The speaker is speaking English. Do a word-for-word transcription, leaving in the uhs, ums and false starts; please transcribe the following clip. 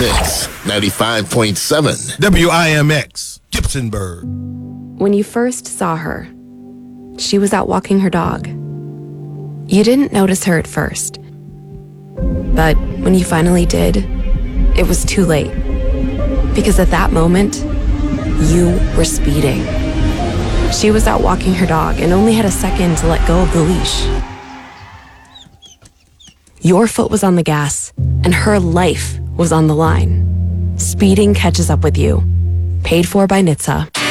Mix ninety-five point seven. W I M X, Gibsonburg. When you first saw her, she was out walking her dog. You didn't notice her at first. But when you finally did, it was too late. Because at that moment, you were speeding. She was out walking her dog and only had a second to let go of the leash. Your foot was on the gas, and her life was on the line. Speeding catches up with you. Paid for by N H T S A.